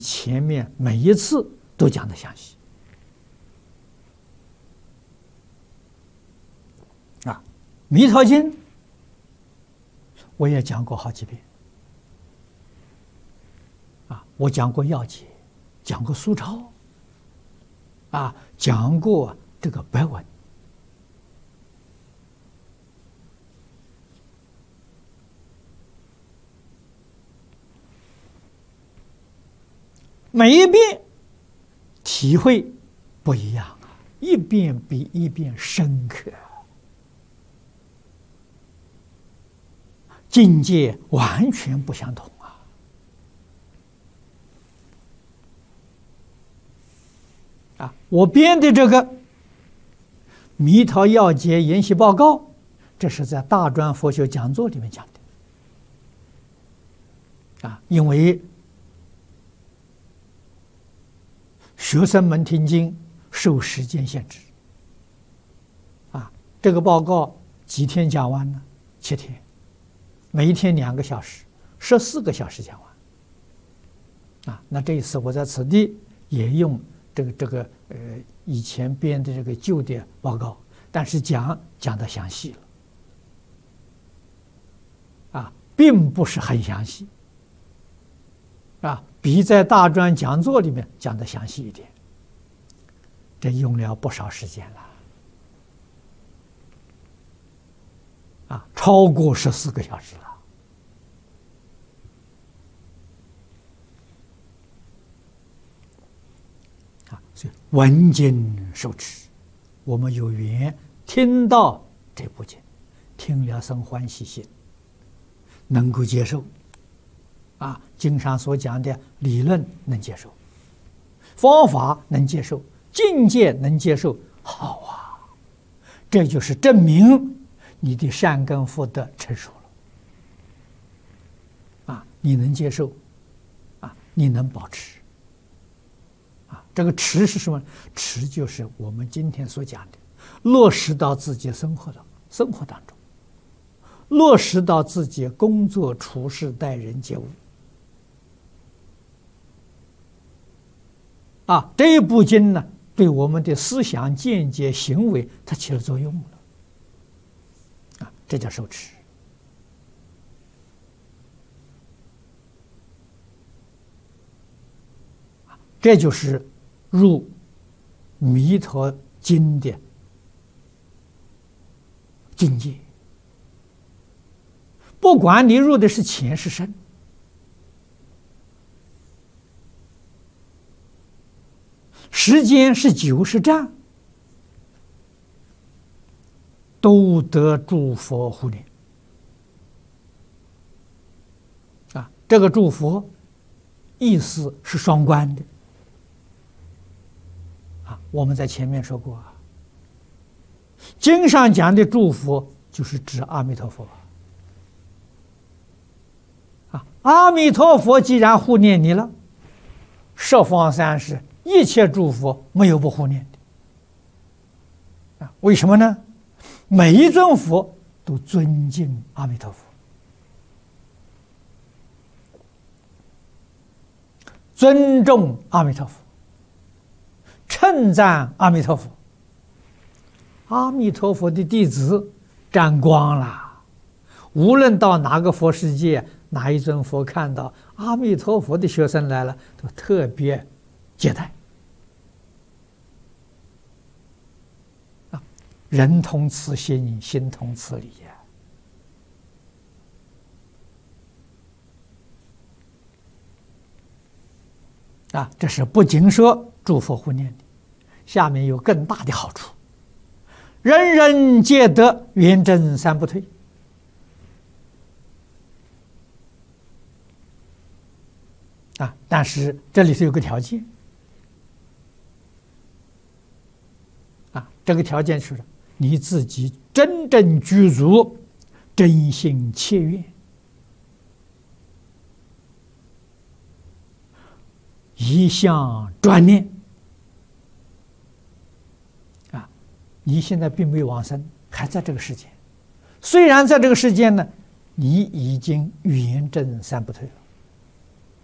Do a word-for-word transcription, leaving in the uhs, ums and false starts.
前面每一次都讲得详细啊，《弥陀经》我也讲过好几遍啊，我讲过要解，讲过疏钞啊，讲过这个白文。每一遍体会不一样啊，一遍比一遍深刻，境界完全不相同啊！啊，我编的这个《弥陀要解研习报告》，这是在大专佛学讲座里面讲的啊，因为学生们听经受时间限制，啊，这个报告几天讲完呢？七天，每一天两个小时，十四个小时讲完。啊，那这一次我在此地也用这个这个呃以前编的这个旧的报告，但是讲讲得详细了，啊，并不是很详细。啊，比在大专讲座里面讲的详细一点，这用了不少时间了，啊，超过十四个小时了，啊，所以闻经受持，我们有缘听到这部经，听了生欢喜心，能够接受。啊，经上所讲的理论能接受，方法能接受，境界能接受，好啊！这就是证明你的善根福德成熟了。啊，你能接受，啊，你能保持。啊，这个持是什么？持就是我们今天所讲的，落实到自己生活的生活当中，落实到自己工作处事待人接物。啊，这一部经呢，对我们的思想、见解、行为，它起了作用了。啊，这叫受持。这就是入弥陀经的境界。不管你入的是浅是深。时间是久是长，都得诸佛护念啊！这个祝福意思是双关的啊！我们在前面说过啊，经上讲的祝福就是指阿弥陀佛啊！阿弥陀佛既然护念你了，十方三世一切诸佛没有不护念的啊！为什么呢？每一尊佛都尊敬阿弥陀佛，尊重阿弥陀佛，称赞阿弥陀佛。阿弥陀佛的弟子沾光了，无论到哪个佛世界，哪一尊佛看到阿弥陀佛的学生来了，都特别接待。啊，人同此心，心同此理呀。啊，这是不仅说诸佛护念的，下面有更大的好处，人人皆得圆正三不退。啊，但是这里头有个条件。啊，这个条件是你自己真正具足真心切愿，一向专念。啊，你现在并没有往生，还在这个世间。虽然在这个世间呢，你已经圆正三不退了。